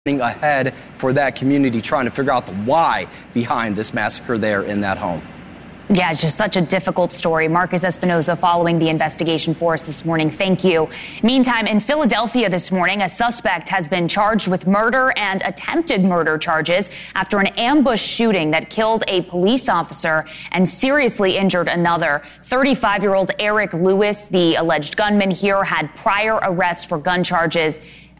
ahead for that community, trying to figure out the why behind this massacre there in that home. Yeah, it's just such a difficult story. Marcus Espinoza following the investigation for us this morning. Thank you. Meantime, in Philadelphia this morning, a suspect has been charged with murder and attempted murder charges after an ambush shooting that killed a police officer and seriously injured another. 35-year-old Eric Lewis, the alleged gunman here, had prior arrests for gun charges,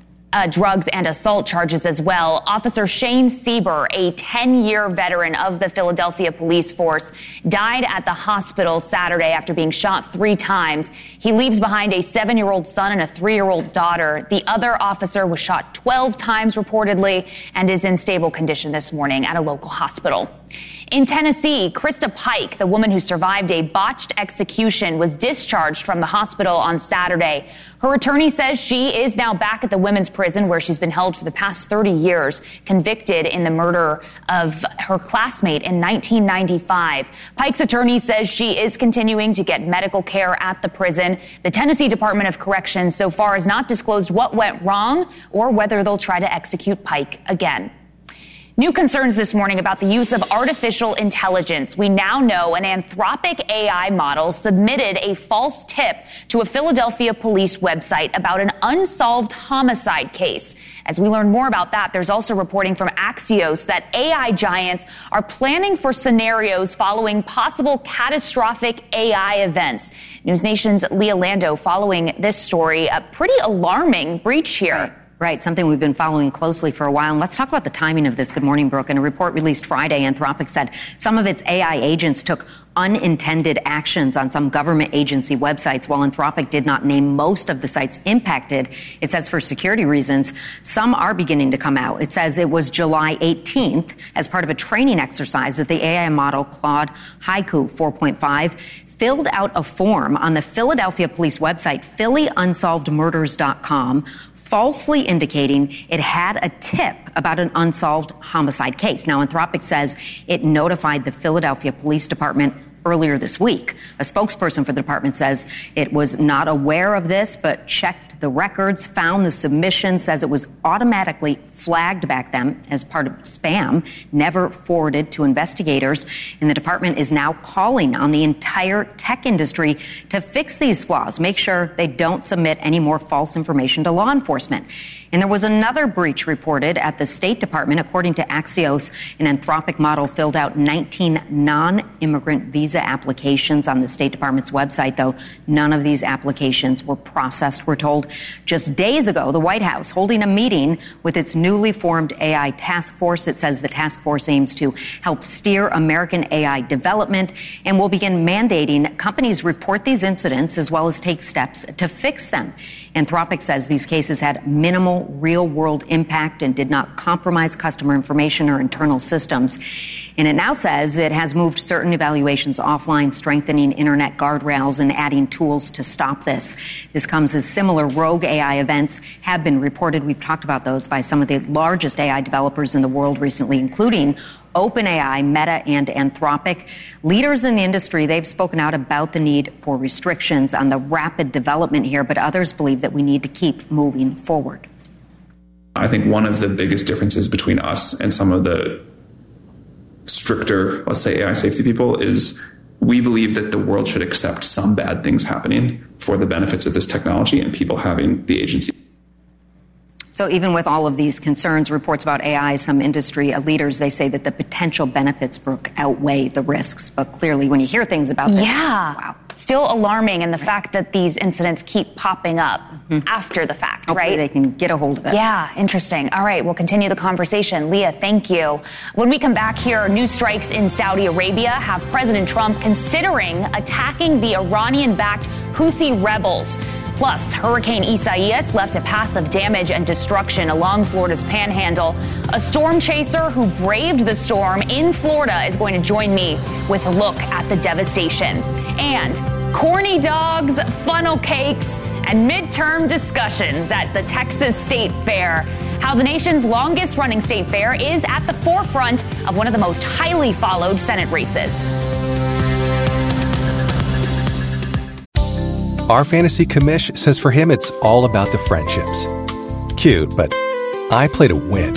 drugs and assault charges as well. Officer Shane Sieber, a 10-year veteran of the Philadelphia police force, died at the hospital Saturday after being shot 3 times. He leaves behind a 7-year-old son and a 3-year-old daughter. The other officer was shot 12 times reportedly and is in stable condition this morning at a local hospital. In Tennessee, Krista Pike, the woman who survived a botched execution, was discharged from the hospital on Saturday. Her attorney says she is now back at the women's prison where she's been held for the past 30 years, convicted in the murder of her classmate in 1995. Pike's attorney says she is continuing to get medical care at the prison. The Tennessee Department of Corrections so far has not disclosed what went wrong or whether they'll try to execute Pike again. New concerns this morning about the use of artificial intelligence. We now know an Anthropic AI model submitted a false tip to a Philadelphia police website about an unsolved homicide case. As we learn more about that, there's also reporting from Axios that AI giants are planning for scenarios following possible catastrophic AI events. News Nation's Leah Lando following this story, a pretty alarming breach here. Right, something we've been following closely for a while. And let's talk about the timing of this. Good morning, Brooke. In a report released Friday, Anthropic said some of its AI agents took unintended actions on some government agency websites. While Anthropic did not name most of the sites impacted, it says for security reasons, some are beginning to come out. It says it was July 18th as part of a training exercise that the AI model Claude Haiku 4.5 filled out a form on the Philadelphia police website, phillyunsolvedmurders.com, falsely indicating it had a tip about an unsolved homicide case. Now, Anthropic says it notified the Philadelphia Police Department earlier this week. A spokesperson for the department says it was not aware of this, but checked the records, found the submission, says it was automatically flagged back then as part of spam, never forwarded to investigators. And the department is now calling on the entire tech industry to fix these flaws, make sure they don't submit any more false information to law enforcement. And there was another breach reported at the State Department. According to Axios, an Anthropic model filled out 19 non-immigrant visa applications on the State Department's website, though none of these applications were processed, we're told. Just days ago, the White House holding a meeting with its newly formed AI task force. It says the task force aims to help steer American AI development and will begin mandating companies report these incidents as well as take steps to fix them. Anthropic says these cases had minimal real-world impact and did not compromise customer information or internal systems. And it now says it has moved certain evaluations offline, strengthening internet guardrails and adding tools to stop this. This comes as similar rogue AI events have been reported. We've talked about those by some of the largest AI developers in the world recently, including OpenAI, Meta, and Anthropic. Leaders in the industry, they've spoken out about the need for restrictions on the rapid development here, but others believe that we need to keep moving forward. I think one of the biggest differences between us and some of the stricter, let's say, AI safety people is we believe that the world should accept some bad things happening for the benefits of this technology and people having the agency. So even with all of these concerns, reports about AI, some industry leaders, they say that the potential benefits, Brooke, outweigh the risks. But clearly, when you hear things about this, wow. Still alarming, and the fact that these incidents keep popping up after the fact, hopefully right? They can get a hold of it. Yeah, interesting. All right, we'll continue the conversation. Leah, thank you. When we come back here, new strikes in Saudi Arabia have President Trump considering attacking the Iranian-backed Houthi rebels. Plus, Hurricane Isaias left a path of damage and destruction along Florida's panhandle. A storm chaser who braved the storm in Florida is going to join me with a look at the devastation. And corny dogs, funnel cakes, and midterm discussions at the Texas State Fair. How the nation's longest running state fair is at the forefront of one of the most highly followed Senate races. Our fantasy commish says for him it's all about the friendships. Cute, but I play to win.